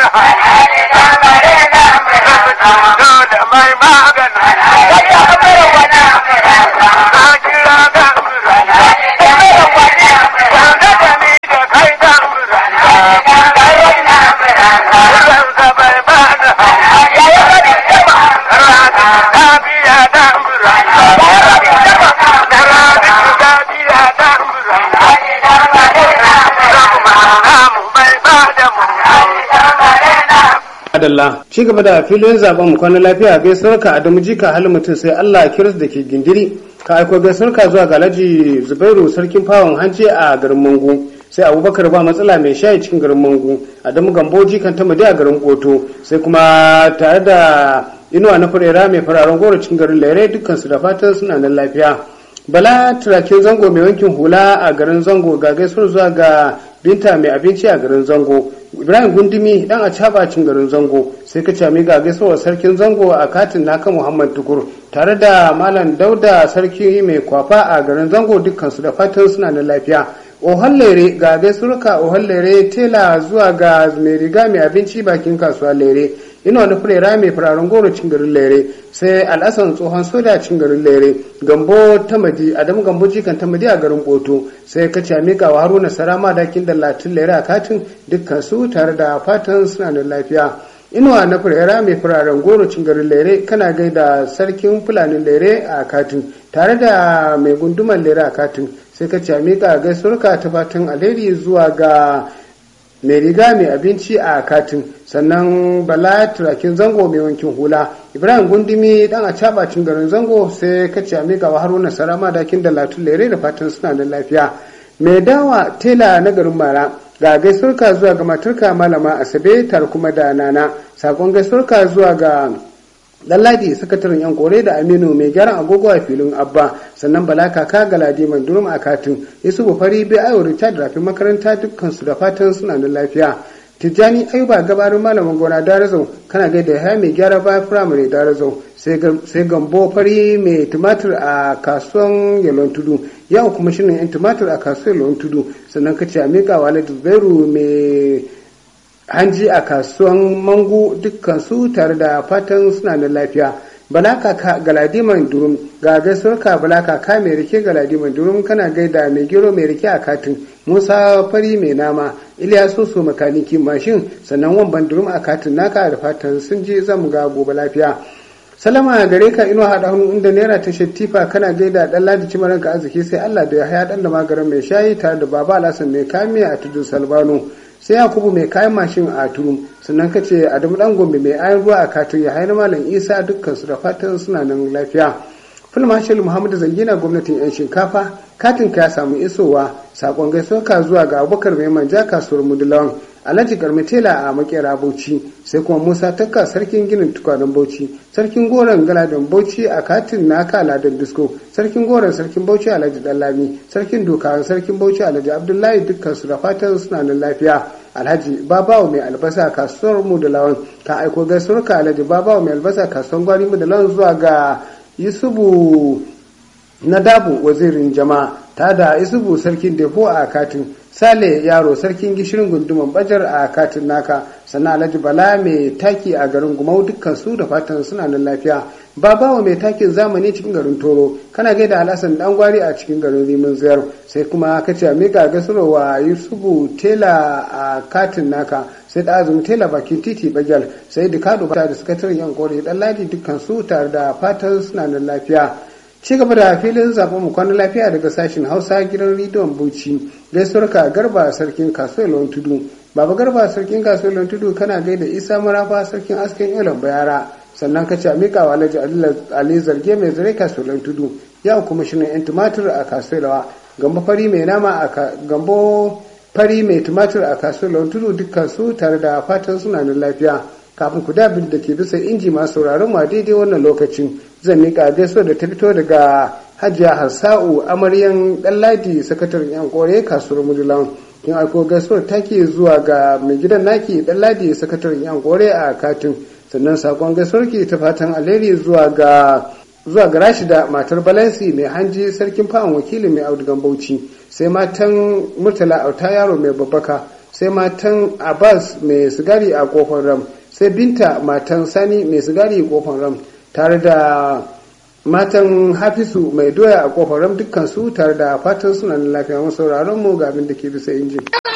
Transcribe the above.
da mai magana na kira ga wanda da ni da kai da ransa bai bada ta biya da Adalla ci gaba da filin zaben mu kwana lafiya gaisuwar ka Adamu Jika halin mutum sai Allah kiris da ke gindiri ka aiko gaisuwar ka zuwa ga Alhaji Zubairu sarkin fawon hanci a garin Mangu sai Abubakar ba matsala mai shayi cikin garin Mangu Adamu Gambo Jikan ta Madi a garin Boto sai kuma tare da Inuwa na Furera mai fararen goro cikin garin Lere dukkan su da fatan suna nan lafiya Bala turakin zango mai wankin hula a garin Zango ga gaisuwar zuwa ga Binta mai abinci a garin Zango Ibrahim Gundumi dan a cabacin garin Zango sai ka cami ga gaisuwar sarkin Zango a katin naka Muhammad Tukur tare da Malam Dauda sarki mai kwafa a garin Zango dukkan su da fatan suna da lafiya Ohallere ga gaisuwarka Ohallere tela zuwa ga mai riga mai abinci bakin kasuwa Lere ina wani furera mai fararen goro cin garin Lere sai Al'asan tsohon soja cin garin Lere Gambo Tamadi Adamu Gambo Jikan Tamadi a garin Boto sai ka ce mika wa Haruna Sarama dakin da Latin Lere a katin dukkan su tare da fatan suna da lafiya inuwa na furera mai fararen goro cin garin Lere kana gaida sarkin Fulanin Lere a katin tare da mai gunduman Lere a katin sai ka ce mika gaisuwarka ta fatan alheri zuwa ga mai riga mai abinci a katin sannan Bala turakin Zango mai wankin hula Ibrahim Gundumi dan a cabacin garin Zango sai ka ce mika wa Haruna Sarama dakin da Latin Lere da fatan suna da lafiya mai dawa tela na garin Mara ga gaisuwarka zuwa ga matarka Malama Asabe tar kuma da Nana sakon gaisuwarka zuwa ga Lalladi sakataren yan kore da Aminu mai gyaran agogo a filin Abba sannan Bala kaka Galadi Mandurum a katin Yusufu Fari bai ayo Richard rafin makaranta dukkan su da fatan suna da lafiya Tijjani Ayuba gabarin malamin gona Darazau kana gaida ya mai gyara ba firamare Darazau sai Gambo Fari mai tumatir a kasuwan Yalon Tudu yau kuma shine yan tumatir a kasuwan Yalon Tudu sannan kace a mika wa Alhaji Zubairu mai hanji a kasuwan Mangu dukkan su tare da fatan suna da lafiya Bala kaka Galadiman Durum ga gaisuwarka Bala kaka mai rike Galadiman Durum kana gaida mai gero mai rike a katin Musa Fari mai nama Iliyasu su makaniki mashin sannan wamban Durum a katin naka da fatan sun je zamu ga gobe lafiya Salama gare ka ino haɗa hannu inda naira ta shattifa kana gaida ɗan ladi cimaranka arziki sai Allah da ya haya ɗan da magaran mai shayi tare da Baba Alhassan mai kamiya a tudun Salbano sai Yakubu mai kayan mashin a Turum sannan ka ce Adamu dan Gombe mai ayan ruwa a katin ya haina Malam Isa dukkan su da fatan suna nan lafiya Fulmashal Muhammadu Zangina gwamnatin yan shinkafa katin ka ya samu isowa sakon gaisuwa ka zuwa ga Abubakar mai manja kasuwar Mudulawan Alhaji Garmetela a Makera Bauchi sai kuma Musa Takka sarkin ginin tukwanen Bauchi sarkin goron Galadan Bauchi a katin naka Ladan Disko sarkin goron sarkin Bauchi Alhaji Dallami sarkin Dokawan sarkin Bauchi Alhaji Abdullahi dukkan su da fatan suna nan lafiya Alhaji Babawo mai albasa kasuwar Mudulawan ka aiko gaisuwar ka Alhaji Babawo mai albasa kasuwar Gwari Mudulawan zuwa ga Yusufu na Dabu wazirin jama'a ta da Yusufu sarkin Defo a katin Sale Yaro sarkin gishirin gunduman Bajar a katin naka sannan Alhaji Bala mai taki a garin Gumau dukkan su da fatan suna nan lafiya Babawa mai takin zamani cikin garin Toro kana gaida Alhassan Dangwari a cikin garin Rimin Ziyar sai kuma kace a mika gasurwa Yusufu Tela a katin naka sai da Azumi Tela bakin titi Bagal sai Dukado da sakataren yan kore dan Ladi dukkan su tare da fatan suna nan lafiya ci gaba da filin zaben mu kwana lafiya daga sashin Hausa gidan rediyon Bauchi gaisuwarka Garba sarkin kasuwar Tudu Baba Garba sarkin kasuwar Tudu kana gaida Isa Marafa sarkin askin Elon Bayara sannan ka ce a mika wa Alhaji Ali Zarge mai zare kasuwar Tudu yau kuma shine yan tumatir a kasuwar Gambo Fari mai nama a Gambo Fari mai tumatir a kasuwar Tudu dukkan su tare da fatan suna nan lafiya kafin ku dabin da ke bisa inji masu sauraron ma daidai wannan lokacin zan mika gaisuwar da ta fito daga Hajiya Hassa'u amaryan Ɗanladi sakataren yan kore kasuwar Mudulan kin aiko gaisuwar take zuwa ga mai gidan naki Ɗanladi sakataren yan kore a katin sannan sakon gaisuwar ki ta fatan alheri zuwa ga Rashida matar Balansi mai hanji sarkin fawon wakili mai audugan Bauchi sai matan Murtala Auta yaro mai babbaka sai matan Abbas mai sigari a kofar ram, sai Binta matan Sani mai sigari a kofar ram, tare da matan Hafisu mai doya a kofar ram, dukkan su tare da fatan suna lafiya. Mu sauraron mu ga abin da ke bisa injin.